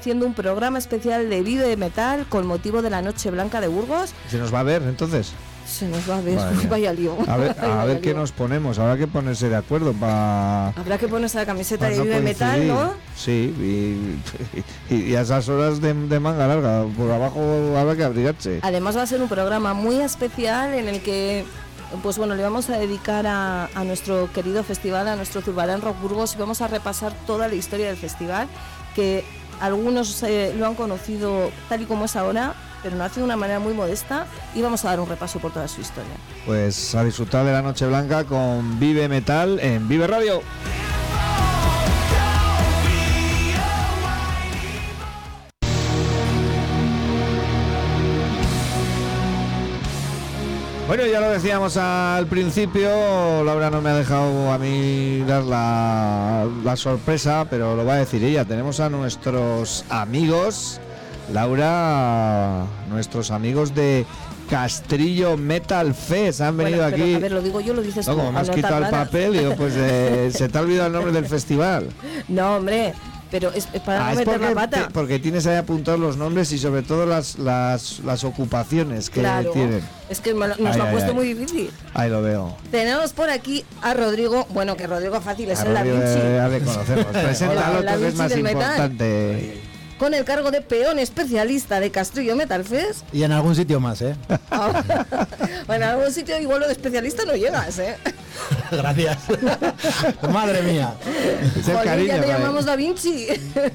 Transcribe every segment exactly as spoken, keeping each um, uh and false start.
haciendo un programa especial de Vive Metal con motivo de la Noche Blanca de Burgos. ¿Se nos va a ver entonces? Se nos va a ver, Vaya, vaya lío. A ver, a Vaya ver lío. qué nos ponemos, habrá que ponerse de acuerdo para... Habrá que ponerse la camiseta para de no Vive Metal, coincidir. ¿no? Sí, y, y, y a esas horas de, de manga larga, por abajo habrá que abrigarse. Además va a ser un programa muy especial en el que, pues bueno, le vamos a dedicar a, a nuestro querido festival, a nuestro Zurbarán Rock Burgos, y vamos a repasar toda la historia del festival, que algunos eh, lo han conocido tal y como es ahora, pero lo hace de una manera muy modesta, y vamos a dar un repaso por toda su historia. Pues a disfrutar de la Noche Blanca con Vive Metal en Vive Radio. Bueno, ya lo decíamos al principio, Laura no me ha dejado a mí dar la, la sorpresa, pero lo va a decir ella. Tenemos a nuestros amigos, Laura, nuestros amigos de Castrillo Metal Fest han venido Bueno, pero, aquí. a ver, lo digo yo, lo dices No, tú. como me has anota quitado el para. papel, digo, pues eh, se te ha olvidado el nombre del festival. No, hombre, pero es, es para Ah, no es meter porque, la pata. te- porque tienes ahí apuntados los nombres y sobre todo las, las, las ocupaciones que Claro, tienen. es que me lo- nos Ay, lo ha ay, puesto ay. muy difícil. Ahí lo veo. Tenemos por aquí a Rodrigo, bueno, que Rodrigo fácil es A el Da Rodrigo, Vinci, eh, ya le conocemos. Preséntalo Hola, tú, que es Vinci más del metal. importante. con el cargo de peón especialista de Castrillo Metal Fest. Y en algún sitio más, ¿eh? Bueno, en algún sitio igual lo de especialista no llegas, ¿eh? Gracias. Madre mía. Es el Jolín, cariño, ya te joder. llamamos Da Vinci.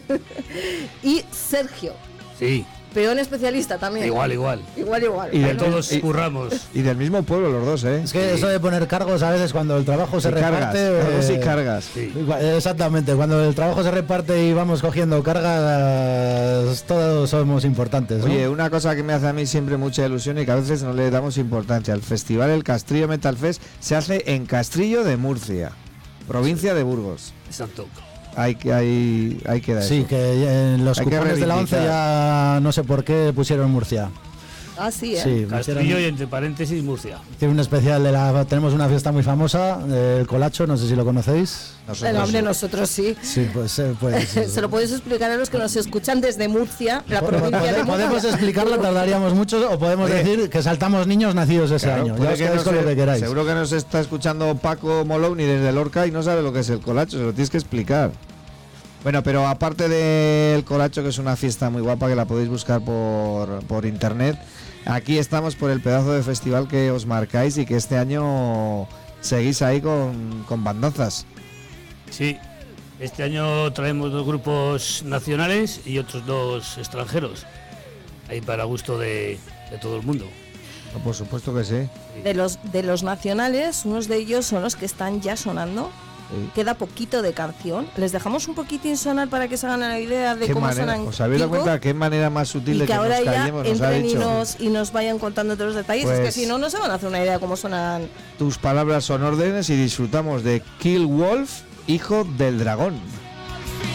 Y Sergio, Sí, peón especialista también. igual, igual. Igual, igual. Y del- Todos y- curramos. Y del mismo pueblo los dos, ¿eh? Es que eso de poner cargos a veces cuando el trabajo se Y cargas, reparte. cargos y eh, cargas. Sí. igual- Exactamente, cuando el trabajo se reparte y vamos cogiendo cargas, todos somos importantes, ¿no? Oye, una cosa que me hace a mí siempre mucha ilusión y que a veces no le damos importancia. El festival El Castrillo Metal Fest se hace en Castrillo de Murcia, provincia de Burgos. Exacto. Hay que hay, hay que dar Sí, eso. que en los Hay que cupones de la once reivindicar. ya no sé por qué pusieron Murcia. Ah, sí, ¿eh? Sí, Castillo pusieron- y entre paréntesis Murcia. tiene un especial de la, tenemos una fiesta muy famosa, el Colacho, no sé si lo conocéis. Nosotros El hombre, sí. nosotros sí. Sí, pues, eh, pues Se lo podéis explicar a los que nos escuchan desde Murcia, la Po- provincia pode- de Murcia. podemos explicarlo, tardaríamos mucho, o podemos Oye. decir que saltamos niños nacidos ese Claro, año. puede Ya os que quedáis no con se- lo que queráis. Seguro que nos está escuchando Paco Moloni desde Lorca y no sabe lo que es el colacho, se lo tienes que explicar. Bueno, pero aparte del colacho, que es una fiesta muy guapa que la podéis buscar por, por internet, aquí estamos por el pedazo de festival que os marcáis y que este año seguís ahí con, con bandazas. Sí, este año traemos dos grupos nacionales y otros dos extranjeros. Ahí para gusto de, de todo el mundo. No, por supuesto que sí. De los, de los nacionales, unos de ellos son los que están ya sonando. Sí. Queda poquito de canción. Les dejamos un poquitín sonar para que se hagan la idea de ¿Qué cómo manera- sonan. ¿Os habéis dado Kiko? cuenta qué manera más sutil Y de que que ahora nos ya callemos nos ha entren y dicho? nos, y nos vayan contando todos los detalles. Es que Pues- si no, no se van a hacer una idea de cómo sonan. Tus palabras son órdenes y disfrutamos de Kill Wolf, hijo del dragón.